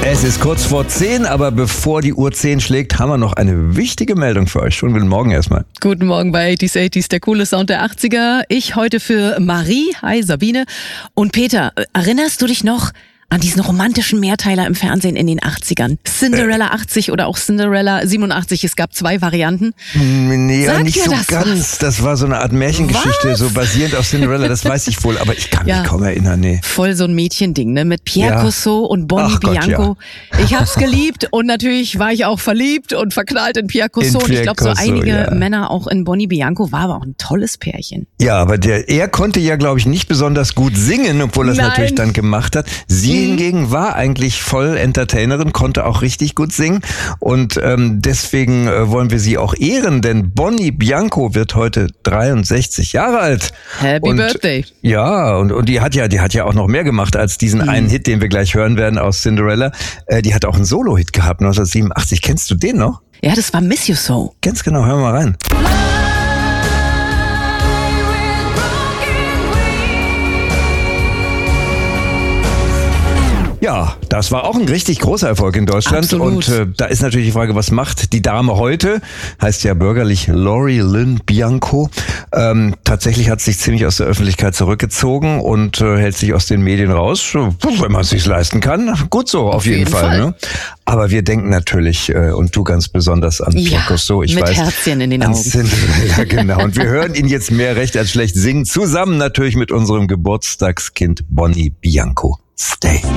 Es ist kurz vor 10, aber bevor die Uhr 10 schlägt, haben wir noch eine wichtige Meldung für euch. Schönen guten Morgen erstmal. Guten Morgen bei 80s, 80s, der coole Sound der 80er. Ich heute für Marie, hi Sabine und Peter. Erinnerst du dich noch an diesen romantischen Mehrteiler im Fernsehen in den 80ern? Cinderella 80 oder auch Cinderella 87. Es gab 2 Varianten. Nee, Sag nicht dir so das ganz. Das war so eine Art Märchengeschichte, Was? so basierend auf Cinderella. Das weiß ich wohl, aber ich kann mich kaum erinnern. Nee. Voll so ein Mädchending, ne? Mit Pierre Cossot und Bonnie Ach Gott, Bianco. Ich hab's geliebt und natürlich war ich auch verliebt und verknallt in Pierre Cossot. Und ich glaube, so einige Männer auch in Bonnie Bianco. War aber auch ein tolles Pärchen. Ja, aber er konnte ja, glaube ich, nicht besonders gut singen, obwohl er es natürlich dann gemacht hat. Sie hingegen war eigentlich voll Entertainerin, konnte auch richtig gut singen und deswegen wollen wir sie auch ehren, denn Bonnie Bianco wird heute 63 Jahre alt. Happy Birthday. Ja, und die hat ja auch noch mehr gemacht als diesen einen Hit, den wir gleich hören werden aus Cinderella. Die hat auch einen Solo-Hit gehabt, 1987. Kennst du den noch? Ja, das war Miss You So. Ganz genau, hören wir mal rein. Ja, das war auch ein richtig großer Erfolg in Deutschland. Absolut. Und da ist natürlich die Frage, was macht die Dame heute? Heißt ja bürgerlich Lori Lynn Bianco. Tatsächlich hat sich ziemlich aus der Öffentlichkeit zurückgezogen und hält sich aus den Medien raus. Wenn man es sich leisten kann, gut so, auf jeden Fall. Ne? Aber wir denken natürlich, und du ganz besonders an Pierre Cossot. Ich mit weiß, Herzchen in den Augen. Ja, genau. Und wir hören ihn jetzt mehr recht als schlecht singen, zusammen natürlich mit unserem Geburtstagskind Bonnie Bianco. Stay.